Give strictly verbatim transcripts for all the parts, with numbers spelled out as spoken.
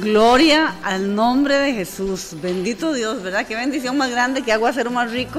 Gloria al nombre de Jesús, bendito Dios, ¿verdad? Qué bendición más grande, qué aguacero más rico,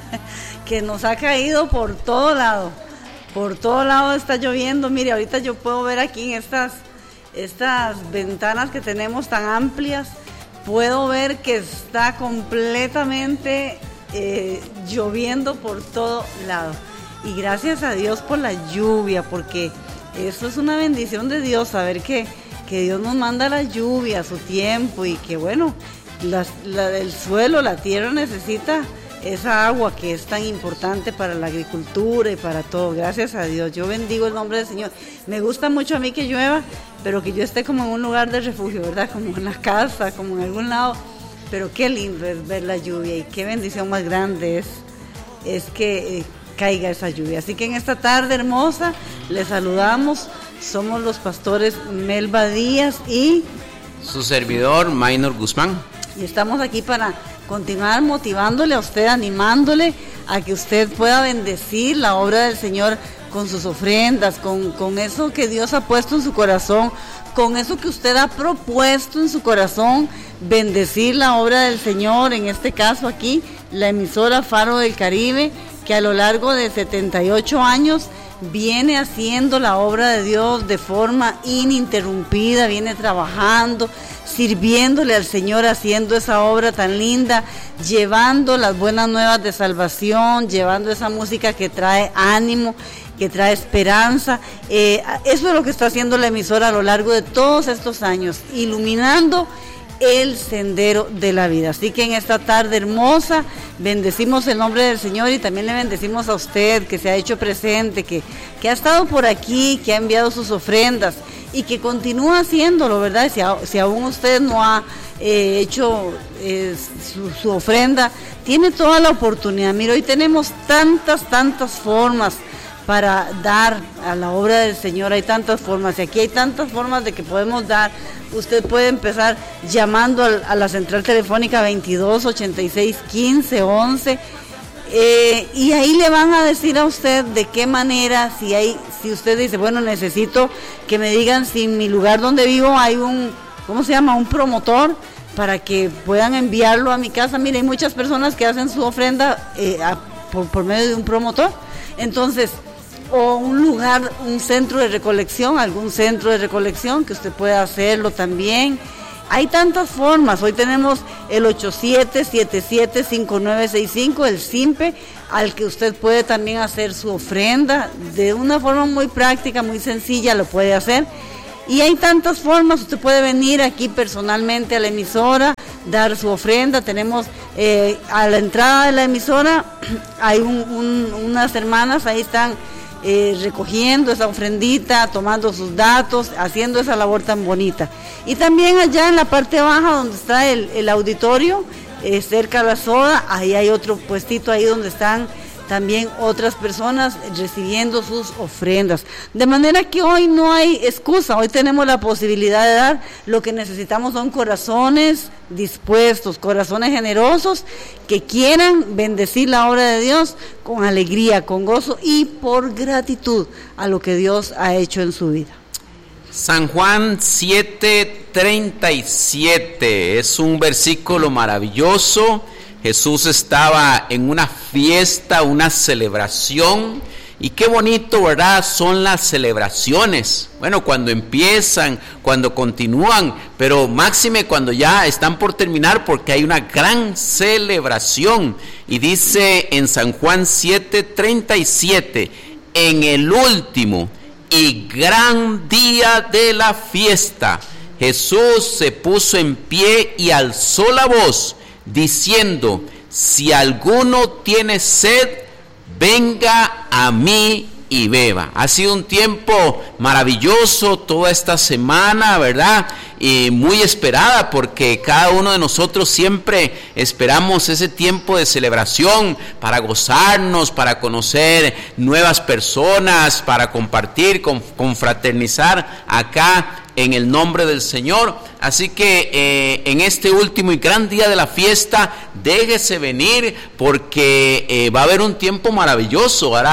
que nos ha caído por todo lado, por todo lado está lloviendo. Mire, ahorita yo puedo ver aquí en estas, estas ventanas que tenemos tan amplias, puedo ver que está completamente eh, lloviendo por todo lado. Y gracias a Dios por la lluvia, porque eso es una bendición de Dios, saber que que Dios nos manda la lluvia a su tiempo y que bueno, la, la, el suelo, la tierra necesita esa agua que es tan importante para la agricultura y para todo. Gracias a Dios, yo bendigo el nombre del Señor. Me gusta mucho a mí que llueva, pero que yo esté como en un lugar de refugio, ¿verdad? Como en la casa, como en algún lado, pero qué lindo es ver la lluvia y qué bendición más grande es, es que eh, caiga esa lluvia. Así que en esta tarde hermosa les saludamos. Somos los pastores Melba Díaz y su servidor Maynor Guzmán. Y estamos aquí para continuar motivándole a usted, animándole a que usted pueda bendecir la obra del Señor con sus ofrendas, con, con eso que Dios ha puesto en su corazón, con eso que usted ha propuesto en su corazón, bendecir la obra del Señor, en este caso aquí, la emisora Faro del Caribe, que a lo largo de setenta y ocho años viene haciendo la obra de Dios de forma ininterrumpida, viene trabajando, sirviéndole al Señor, haciendo esa obra tan linda, llevando las buenas nuevas de salvación, llevando esa música que trae ánimo, que trae esperanza. Eh, eso es lo que está haciendo la emisora a lo largo de todos estos años, iluminando el sendero de la vida. Así que en esta tarde hermosa bendecimos el nombre del Señor y también le bendecimos a usted que se ha hecho presente, que, que ha estado por aquí, que ha enviado sus ofrendas y que continúa haciéndolo, ¿verdad? Si, a, si aún usted no ha eh, hecho eh, su, su ofrenda, tiene toda la oportunidad. Mira, hoy tenemos tantas, tantas formas para dar a la obra del Señor, hay tantas formas, y aquí hay tantas formas de que podemos dar. Usted puede empezar llamando a, a la central telefónica veintidós, ochenta y seis, quince, once, eh, y ahí le van a decir a usted de qué manera, si hay, si usted dice, bueno, necesito que me digan si en mi lugar donde vivo hay un, ¿cómo se llama?, un promotor, para que puedan enviarlo a mi casa. Mire, hay muchas personas que hacen su ofrenda eh, a, por, por medio de un promotor, entonces, o un lugar, un centro de recolección, algún centro de recolección que usted pueda hacerlo también. Hay tantas formas. Hoy tenemos el ocho siete siete siete cinco nueve seis cinco, el SIMPE, al que usted puede también hacer su ofrenda de una forma muy práctica, muy sencilla, lo puede hacer. Y hay tantas formas. Usted puede venir aquí personalmente a la emisora, dar su ofrenda. Tenemos eh, a la entrada de la emisora hay un, un, unas hermanas, ahí están Eh, recogiendo esa ofrendita, tomando sus datos, haciendo esa labor tan bonita. Y también allá en la parte baja donde está el, el auditorio, eh, cerca de la soda, ahí hay otro puestito ahí donde están también otras personas recibiendo sus ofrendas. De manera que hoy no hay excusa, hoy tenemos la posibilidad de dar. Lo que necesitamos son corazones dispuestos, corazones generosos que quieran bendecir la obra de Dios con alegría, con gozo y por gratitud a lo que Dios ha hecho en su vida. San Juan siete treinta y siete es un versículo maravilloso. Jesús estaba en una fiesta, una celebración, y qué bonito, ¿verdad? Son las celebraciones. Bueno, cuando empiezan, cuando continúan, pero máxime cuando ya están por terminar, porque hay una gran celebración. Y dice en San Juan siete treinta y siete, en el último y gran día de la fiesta, Jesús se puso en pie y alzó la voz, diciendo: si alguno tiene sed, venga a mí y beba. Ha sido un tiempo maravilloso toda esta semana, ¿verdad? Y muy esperada, porque cada uno de nosotros siempre esperamos ese tiempo de celebración para gozarnos, para conocer nuevas personas, para compartir, confraternizar acá en el nombre del Señor. Así que eh, en este último y gran día de la fiesta, déjese venir, porque eh, va a haber un tiempo maravilloso. Ahora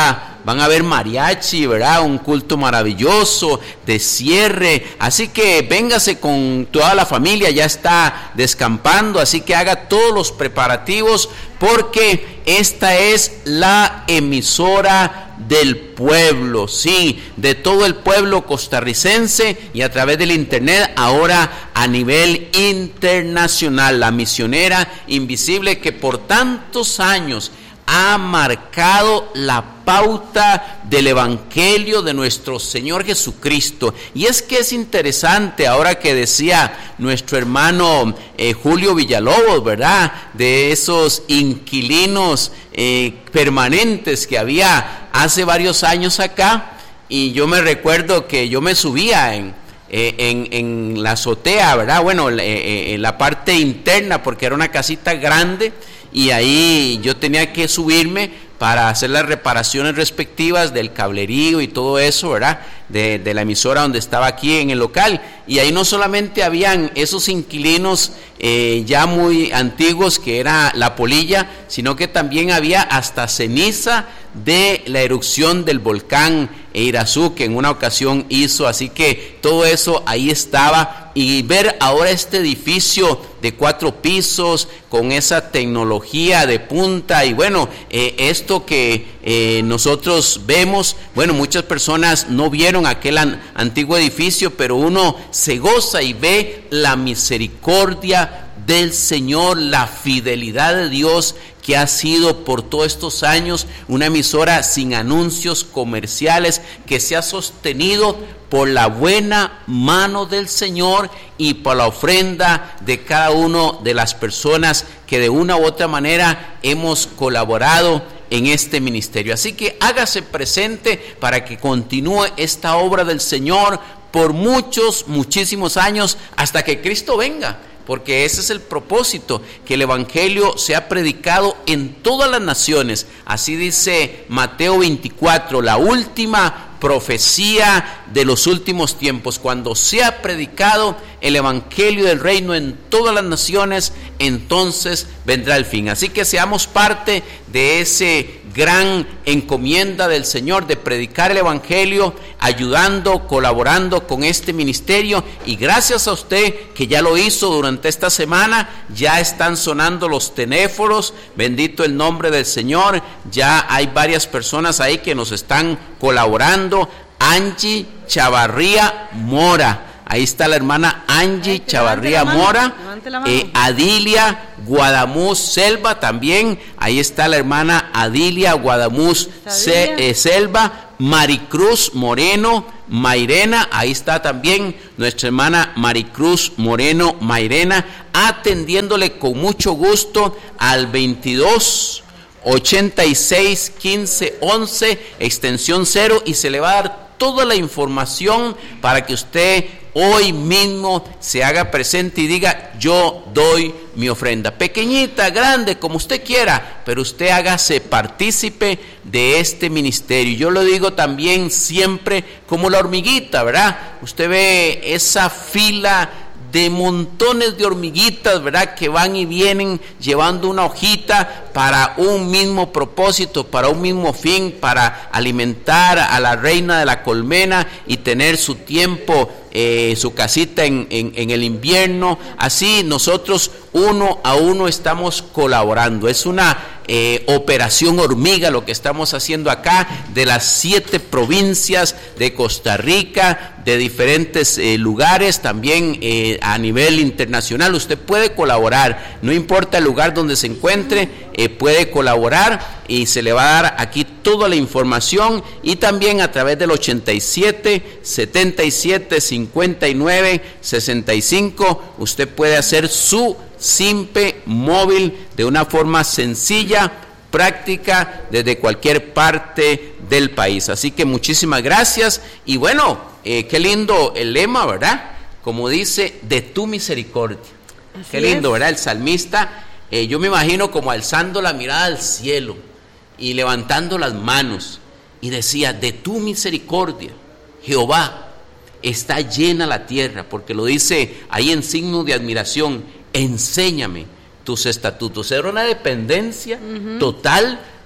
van a haber mariachi, ¿verdad? Un culto maravilloso de cierre, así que véngase con toda la familia, ya está descampando, así que haga todos los preparativos, porque esta es la emisora del pueblo, sí, de todo el pueblo costarricense, y a través del internet ahora a nivel internacional, la misionera invisible que por tantos años ha marcado la pauta del evangelio de nuestro Señor Jesucristo. Y es que es interesante, ahora que decía nuestro hermano eh, Julio Villalobos, ¿verdad?, de esos inquilinos eh, permanentes que había hace varios años acá, y yo me recuerdo que yo me subía en Eh, en, en la azotea, ¿verdad? Bueno, eh, en la parte interna, porque era una casita grande, y ahí yo tenía que subirme para hacer las reparaciones respectivas del cablerío y todo eso, ¿verdad?, de, de la emisora donde estaba aquí en el local. Y ahí no solamente habían esos inquilinos eh, ya muy antiguos, que era la polilla, sino que también había hasta ceniza de la erupción del volcán Irazú, que en una ocasión hizo, así que todo eso ahí estaba. Y ver ahora este edificio de cuatro pisos con esa tecnología de punta, y bueno, eh, esto que eh, nosotros vemos, bueno, muchas personas no vieron aquel an, antiguo edificio, pero uno se goza y ve la misericordia del Señor, la fidelidad de Dios, que ha sido por todos estos años una emisora sin anuncios comerciales, que se ha sostenido por la buena mano del Señor y por la ofrenda de cada una de las personas que de una u otra manera hemos colaborado en este ministerio. Así que hágase presente para que continúe esta obra del Señor por muchos, muchísimos años, hasta que Cristo venga, porque ese es el propósito, que el evangelio sea predicado en todas las naciones. Así dice Mateo veinticuatro, la última profecía de los últimos tiempos: cuando sea predicado el evangelio del reino en todas las naciones, entonces vendrá el fin. Así que seamos parte de ese gran encomienda del Señor de predicar el evangelio, ayudando, colaborando con este ministerio. Y gracias a usted que ya lo hizo durante esta semana, ya están sonando los teléfonos, bendito el nombre del Señor. Ya hay varias personas ahí que nos están colaborando. Angie Chavarría Mora, ahí está la hermana Angie Chavarría Mora, eh, Adilia Guadamuz Selva también, ahí está la hermana Adilia Guadamuz Se, eh, Selva, Maricruz Moreno Mairena, ahí está también nuestra hermana Maricruz Moreno Mairena, atendiéndole con mucho gusto al veintidós ochenta y seis quince once extensión cero, y se le va a dar toda la información para que usted hoy mismo se haga presente y diga: yo doy mi ofrenda, pequeñita, grande, como usted quiera, pero usted hágase partícipe de este ministerio. Yo lo digo también siempre como la hormiguita, ¿verdad? Usted ve esa fila de montones de hormiguitas, ¿verdad?, que van y vienen llevando una hojita para un mismo propósito, para un mismo fin, para alimentar a la reina de la colmena y tener su tiempo, eh, su casita en, en, en el invierno. Así nosotros uno a uno estamos colaborando. Es una eh, operación hormiga lo que estamos haciendo acá, de las siete provincias de Costa Rica, de diferentes eh, lugares, también eh, a nivel internacional. Usted puede colaborar, no importa el lugar donde se encuentre, eh, puede colaborar, y se le va a dar aquí toda la información. Y también a través del ochenta y siete setenta y siete cincuenta y nueve sesenta y cinco usted puede hacer su simpe móvil de una forma sencilla, práctica, desde cualquier parte del país. Así que muchísimas gracias. Y bueno, eh, qué lindo el lema, ¿verdad? Como dice, de tu misericordia. Así qué lindo, es. ¿Verdad? El salmista, eh, yo me imagino como alzando la mirada al cielo y levantando las manos, y decía: de tu misericordia, Jehová, está llena la tierra, porque lo dice ahí en signo de admiración: enséñame tus estatutos. Era una dependencia uh-huh. total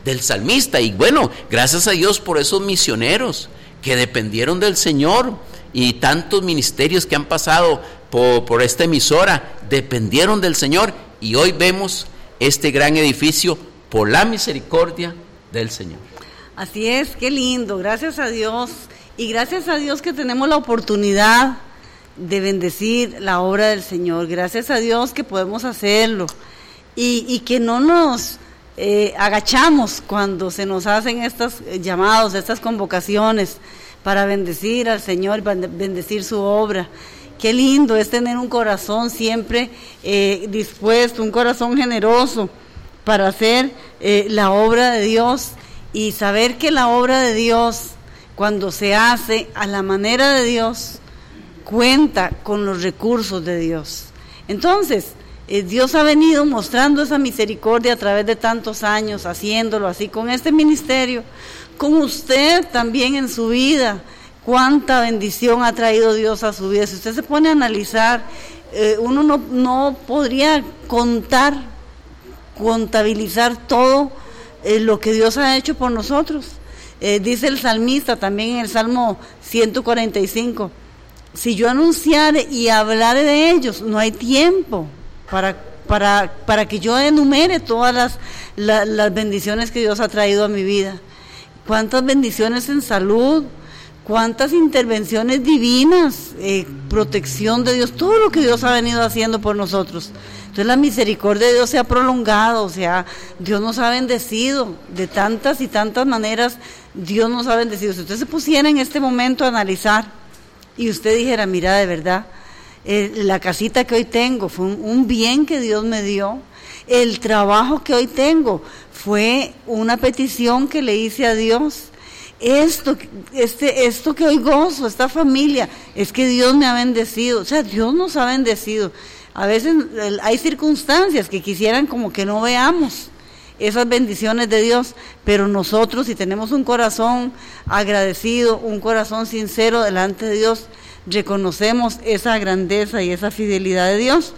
del salmista. Y bueno, gracias a Dios por esos misioneros que dependieron del Señor, y tantos ministerios que han pasado por, por esta emisora dependieron del Señor, y hoy vemos este gran edificio por la misericordia del Señor. Así es, qué lindo, gracias a Dios, y gracias a Dios que tenemos la oportunidad de bendecir la obra del Señor, gracias a Dios que podemos hacerlo, y, y que no nos eh, agachamos cuando se nos hacen estos llamados, estas convocaciones para bendecir al Señor, bendecir su obra. Qué lindo es tener un corazón siempre eh, dispuesto, un corazón generoso para hacer eh, la obra de Dios, y saber que la obra de Dios, cuando se hace a la manera de Dios, cuenta con los recursos de Dios. Entonces, eh, Dios ha venido mostrando esa misericordia a través de tantos años, haciéndolo así con este ministerio, con usted también en su vida. Cuánta bendición ha traído Dios a su vida. Si usted se pone a analizar, eh, uno no, no podría contar, contabilizar todo eh, lo que Dios ha hecho por nosotros. Eh, dice el salmista también en el Salmo ciento cuarenta y cinco, si yo anunciare y hablare de ellos, no hay tiempo para, para, para que yo enumere todas las, la, las bendiciones que Dios ha traído a mi vida. Cuántas bendiciones en salud, cuántas intervenciones divinas, eh, protección de Dios, todo lo que Dios ha venido haciendo por nosotros. Entonces la misericordia de Dios se ha prolongado, o sea, Dios nos ha bendecido de tantas y tantas maneras. Dios nos ha bendecido. Si usted se pusiera en este momento a analizar y usted dijera, mira, de verdad, eh, la casita que hoy tengo fue un, un bien que Dios me dio, el trabajo que hoy tengo fue una petición que le hice a Dios, esto, este, esto que hoy gozo, esta familia, es que Dios me ha bendecido. O sea, Dios nos ha bendecido. A veces hay circunstancias que quisieran como que no veamos esas bendiciones de Dios, pero nosotros, si tenemos un corazón agradecido, un corazón sincero delante de Dios, reconocemos esa grandeza y esa fidelidad de Dios.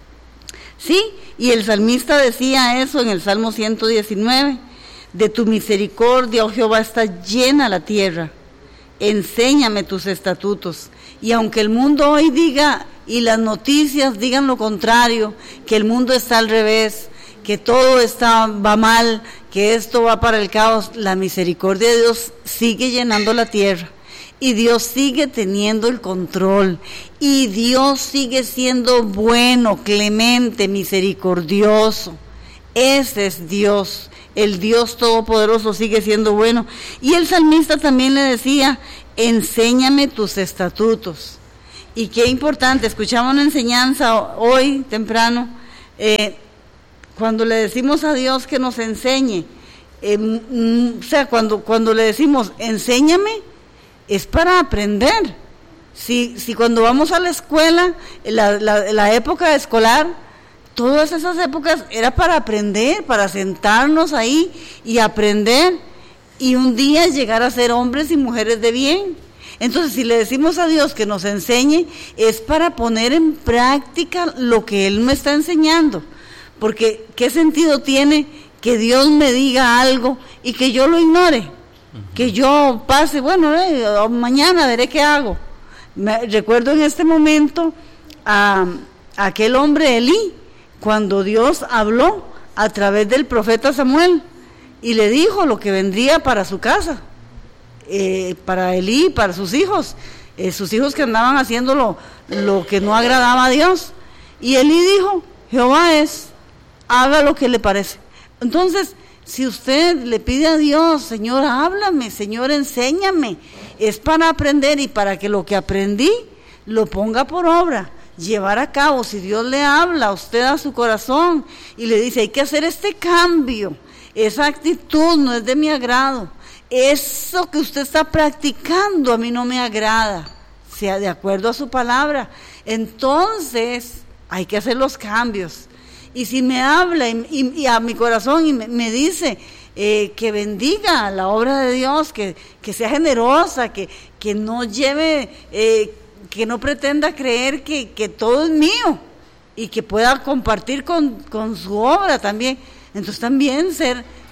Sí, y el salmista decía eso en el Salmo ciento diecinueve, de tu misericordia, oh Jehová, está llena la tierra, enséñame tus estatutos. Y aunque el mundo hoy diga, y las noticias digan lo contrario, que el mundo está al revés, que todo está, va mal, que esto va para el caos, la misericordia de Dios sigue llenando la tierra, y Dios sigue teniendo el control, y Dios sigue siendo bueno, clemente, misericordioso. Ese es Dios, el Dios todopoderoso sigue siendo bueno. Y el salmista también le decía, enséñame tus estatutos. Y qué importante, escuchamos una enseñanza hoy temprano, eh, cuando le decimos a Dios que nos enseñe, eh, mm, o sea, cuando, cuando le decimos enséñame, es para aprender. Si, si cuando vamos a la escuela, la, la, la época escolar, todas esas épocas era para aprender, para sentarnos ahí y aprender, y un día llegar a ser hombres y mujeres de bien. Entonces, si le decimos a Dios que nos enseñe, es para poner en práctica lo que Él me está enseñando. Porque, ¿qué sentido tiene que Dios me diga algo y que yo lo ignore? Uh-huh. Que yo pase, bueno, eh, mañana veré qué hago. Me, recuerdo en este momento a, a aquel hombre Elí, cuando Dios habló a través del profeta Samuel y le dijo lo que vendría para su casa, eh, para Elí, para sus hijos, eh, sus hijos que andaban haciendo lo, lo que no agradaba a Dios. Y Elí dijo, Jehová es, haga lo que le parece. Entonces, si usted le pide a Dios, Señor, háblame, Señor, enséñame, es para aprender y para que lo que aprendí lo ponga por obra, llevar a cabo. Si Dios le habla a usted a su corazón y le dice, hay que hacer este cambio, esa actitud no es de mi agrado, eso que usted está practicando a mí no me agrada, sea de acuerdo a su palabra, entonces hay que hacer los cambios. Y si me habla y, y, y a mi corazón y me, me dice eh, que bendiga la obra de Dios, que, que sea generosa, que, que no lleve, eh, que no pretenda creer que, que todo es mío y que pueda compartir con, con su obra también. Entonces también ser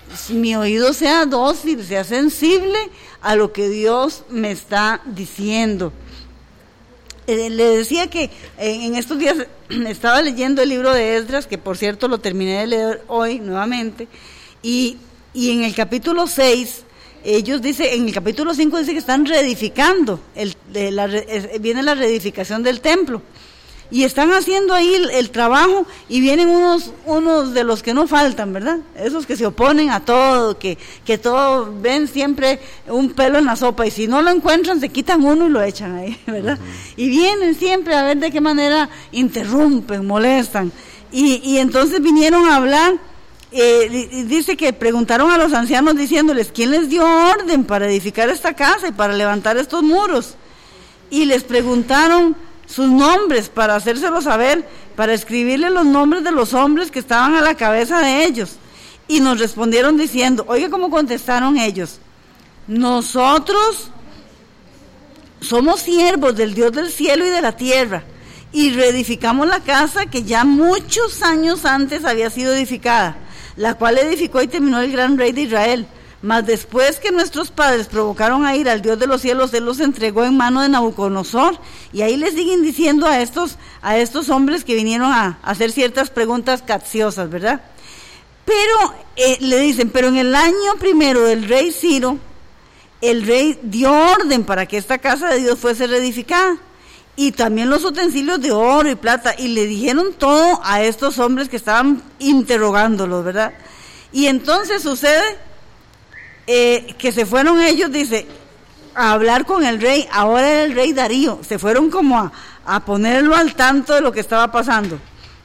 mi oído sea dócil, sea sensible a lo que Dios me está diciendo. Eh, le decía que eh, en estos días estaba leyendo el libro de Esdras, que por cierto lo terminé de leer hoy nuevamente, y, y en el capítulo seis, ellos dicen, en el capítulo cinco dice que están reedificando, el, de la, eh, viene la reedificación del templo, y están haciendo ahí el, el trabajo, y vienen unos unos de los que no faltan, ¿verdad? Esos que se oponen a todo, que, que todo, ven siempre un pelo en la sopa, y si no lo encuentran, se quitan uno y lo echan ahí, ¿verdad? Uh-huh. Y vienen siempre a ver de qué manera interrumpen, molestan, y, y entonces vinieron a hablar, eh, dice que preguntaron a los ancianos diciéndoles, ¿quién les dio orden para edificar esta casa y para levantar estos muros? Y les preguntaron sus nombres para hacérselos saber, para escribirle los nombres de los hombres que estaban a la cabeza de ellos. Y nos respondieron diciendo, oiga cómo contestaron ellos, nosotros somos siervos del Dios del cielo y de la tierra, y reedificamos la casa que ya muchos años antes había sido edificada, la cual edificó y terminó el gran rey de Israel. Mas después que nuestros padres provocaron a ir al Dios de los cielos, Él los entregó en mano de Nabucodonosor. Y ahí les siguen diciendo a estos, a estos hombres que vinieron a, a hacer ciertas preguntas capciosas, ¿verdad? Pero eh, le dicen, pero en el año primero del rey Ciro, el rey dio orden para que esta casa de Dios fuese reedificada. Y también los utensilios de oro y plata. Y le dijeron todo a estos hombres que estaban interrogándolos, ¿verdad? Y entonces sucede Eh, que se fueron ellos, dice, a hablar con el rey. Ahora era el rey Darío, se fueron como a, a ponerlo al tanto de lo que estaba pasando,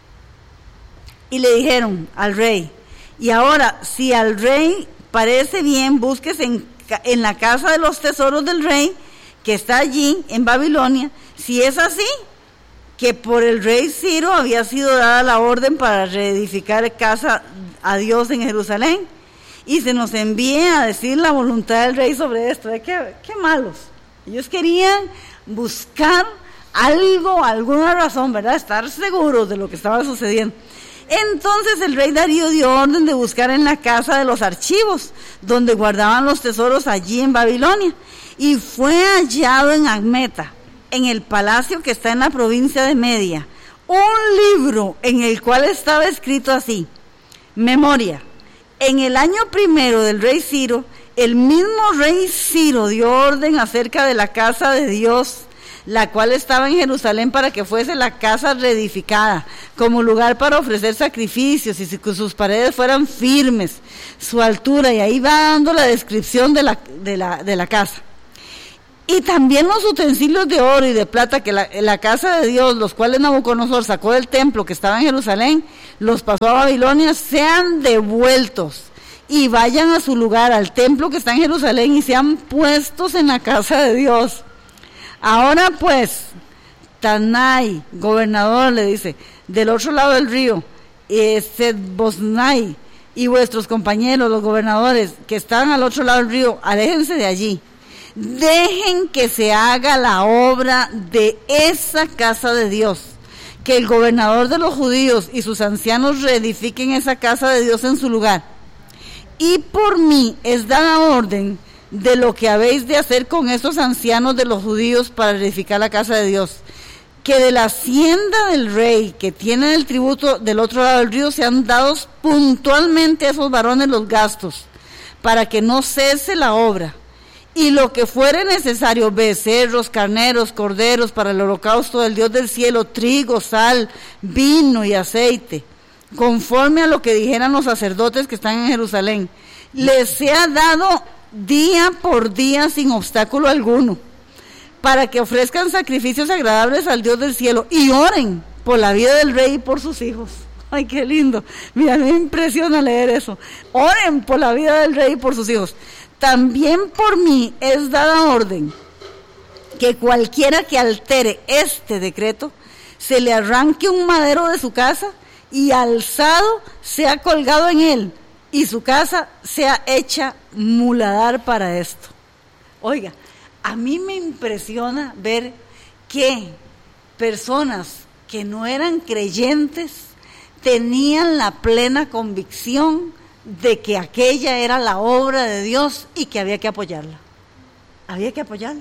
y le dijeron al rey, y ahora si al rey parece bien, búsquese en, en la casa de los tesoros del rey que está allí en Babilonia, si es así, que por el rey Ciro había sido dada la orden para reedificar casa a Dios en Jerusalén, y se nos envía a decir la voluntad del rey sobre esto. ¿Eh? ¿Qué, qué malos? Ellos querían buscar algo, alguna razón, ¿verdad? Estar seguros de lo que estaba sucediendo. Entonces el rey Darío dio orden de buscar en la casa de los archivos, donde guardaban los tesoros allí en Babilonia, y fue hallado en Admeta, en el palacio que está en la provincia de Media, un libro en el cual estaba escrito así: memoria. En el año primero del rey Ciro, el mismo rey Ciro dio orden acerca de la casa de Dios, la cual estaba en Jerusalén, para que fuese la casa reedificada, como lugar para ofrecer sacrificios, y que sus paredes fueran firmes, su altura, y ahí va dando la descripción de la, de la, de la casa. Y también los utensilios de oro y de plata que la, la casa de Dios, los cuales Nabucodonosor sacó del templo que estaba en Jerusalén, los pasó a Babilonia, sean devueltos y vayan a su lugar, al templo que está en Jerusalén, y sean puestos en la casa de Dios. Ahora pues, Tanai, gobernador, le dice, del otro lado del río, eh, Sedbosnai, y vuestros compañeros, los gobernadores que están al otro lado del río, aléjense de allí. Dejen que se haga la obra de esa casa de Dios, que el gobernador de los judíos y sus ancianos reedifiquen esa casa de Dios en su lugar. Y por mí es dada orden de lo que habéis de hacer con esos ancianos de los judíos para reedificar la casa de Dios, que de la hacienda del rey que tiene el tributo del otro lado del río sean dados puntualmente a esos varones los gastos, para que no cese la obra. Y lo que fuere necesario, becerros, carneros, corderos para el holocausto del Dios del cielo, trigo, sal, vino y aceite, conforme a lo que dijeran los sacerdotes que están en Jerusalén, les sea dado día por día sin obstáculo alguno, para que ofrezcan sacrificios agradables al Dios del cielo y oren por la vida del rey y por sus hijos. Ay, qué lindo. Mira, me impresiona leer eso. Oren por la vida del rey y por sus hijos. También por mí es dada orden que cualquiera que altere este decreto, se le arranque un madero de su casa y alzado sea colgado en él, y su casa sea hecha muladar para esto. Oiga, a mí me impresiona ver que personas que no eran creyentes tenían la plena convicción de que aquella era la obra de Dios y que había que apoyarla. Había que apoyarla.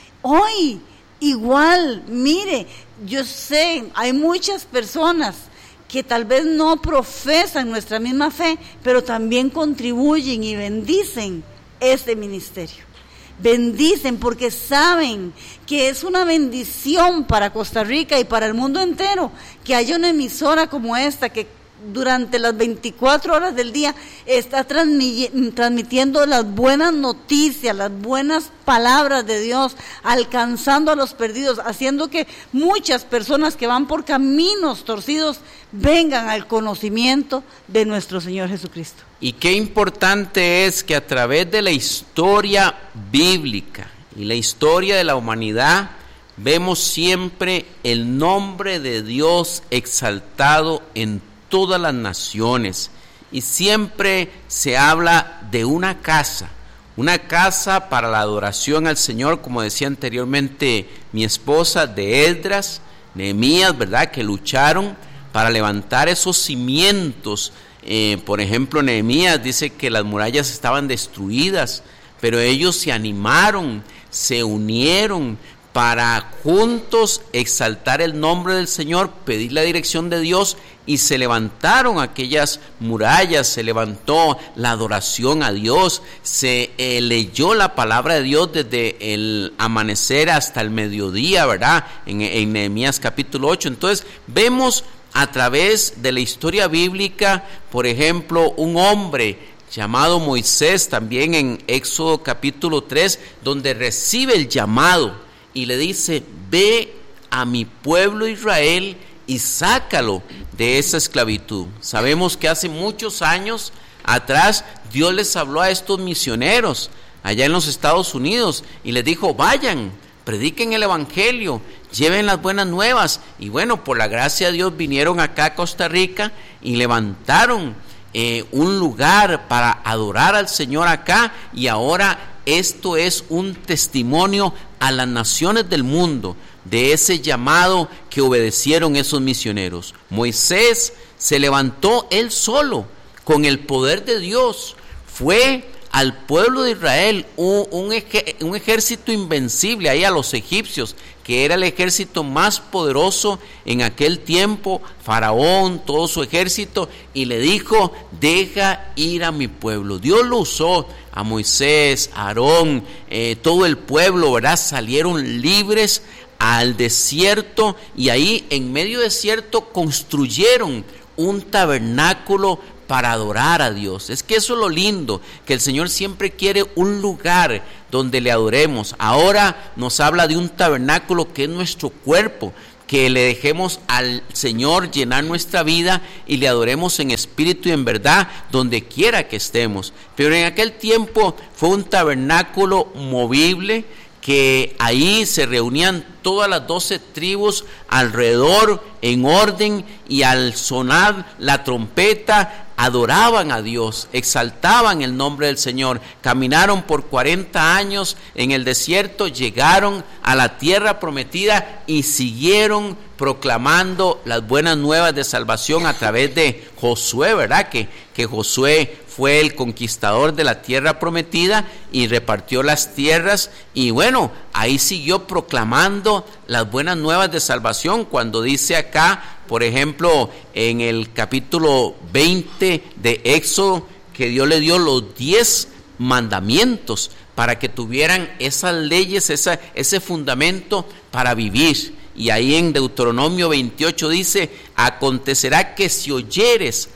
Hoy, igual, mire, yo sé, hay muchas personas que tal vez no profesan nuestra misma fe, pero también contribuyen y bendicen este ministerio. Bendicen porque saben que es una bendición para Costa Rica y para el mundo entero que haya una emisora como esta que durante las veinticuatro horas del día está transmi- transmitiendo las buenas noticias, las buenas palabras de Dios, alcanzando a los perdidos, haciendo que muchas personas que van por caminos torcidos vengan al conocimiento de nuestro Señor Jesucristo. Y qué importante es que a través de la historia bíblica y la historia de la humanidad vemos siempre el nombre de Dios exaltado en todas las naciones, y siempre se habla de una casa, una casa para la adoración al Señor, como decía anteriormente mi esposa, de Esdras, Nehemías, ¿verdad?, que lucharon para levantar esos cimientos. Eh, por ejemplo, Nehemías dice que las murallas estaban destruidas, pero ellos se animaron, se unieron para juntos exaltar el nombre del Señor, pedir la dirección de Dios, y se levantaron aquellas murallas, se levantó la adoración a Dios, se eh, leyó la palabra de Dios desde el amanecer hasta el mediodía, ¿verdad? En, en Nehemías capítulo ocho. Entonces vemos a través de la historia bíblica, por ejemplo, un hombre llamado Moisés, también en Éxodo capítulo tres, donde recibe el llamado y le dice: ve a mi pueblo Israel y sácalo de esa esclavitud. Sabemos que hace muchos años atrás Dios les habló a estos misioneros allá en los Estados Unidos y les dijo: vayan, prediquen el evangelio, lleven las buenas nuevas. Y bueno, por la gracia de Dios vinieron acá a Costa Rica y levantaron eh, un lugar para adorar al Señor acá, y ahora esto es un testimonio a las naciones del mundo de ese llamado que obedecieron esos misioneros. Moisés se levantó él solo con el poder de Dios, fue al pueblo de Israel un, un, ej, un ejército invencible ahí a los egipcios, que era el ejército más poderoso en aquel tiempo, Faraón, todo su ejército, y le dijo: deja ir a mi pueblo. Dios lo usó a Moisés, a Aarón, eh, todo el pueblo, ¿verdad? Salieron libres al desierto, y ahí en medio desierto construyeron un tabernáculo para adorar a Dios. Es que eso es lo lindo, que el Señor siempre quiere un lugar donde le adoremos. Ahora nos habla de un tabernáculo que es nuestro cuerpo, que le dejemos al Señor llenar nuestra vida y le adoremos en espíritu y en verdad donde quiera que estemos. Pero en aquel tiempo fue un tabernáculo movible, que ahí se reunían todas las doce tribus alrededor en orden, y al sonar la trompeta adoraban a Dios, exaltaban el nombre del Señor. Caminaron por cuarenta años en el desierto, llegaron a la tierra prometida y siguieron proclamando las buenas nuevas de salvación a través de Josué, ¿verdad? Que, que Josué fue el conquistador de la tierra prometida y repartió las tierras, y bueno, ahí siguió proclamando las buenas nuevas de salvación. Cuando dice acá, por ejemplo, en el capítulo veinte de Éxodo, que Dios le dio los diez mandamientos para que tuvieran esas leyes, esa, ese fundamento para vivir. Y ahí en Deuteronomio veintiocho dice: acontecerá que si oyeres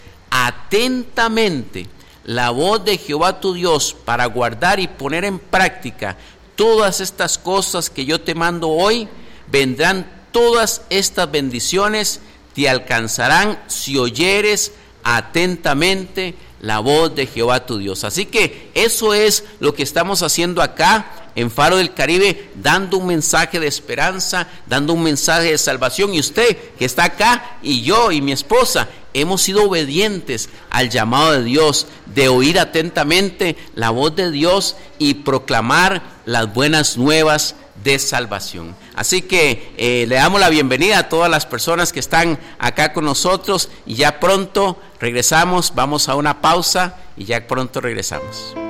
atentamente la voz de Jehová tu Dios para guardar y poner en práctica todas estas cosas que yo te mando hoy, vendrán todas estas bendiciones, te alcanzarán si oyeres atentamente la voz de Jehová tu Dios. Así que eso es lo que estamos haciendo acá en Faro del Caribe, dando un mensaje de esperanza, dando un mensaje de salvación. Y usted que está acá, y yo y mi esposa, hemos sido obedientes al llamado de Dios, de oír atentamente la voz de Dios y proclamar las buenas nuevas de salvación. Así que eh, le damos la bienvenida a todas las personas que están acá con nosotros, y ya pronto regresamos, vamos a una pausa y ya pronto regresamos.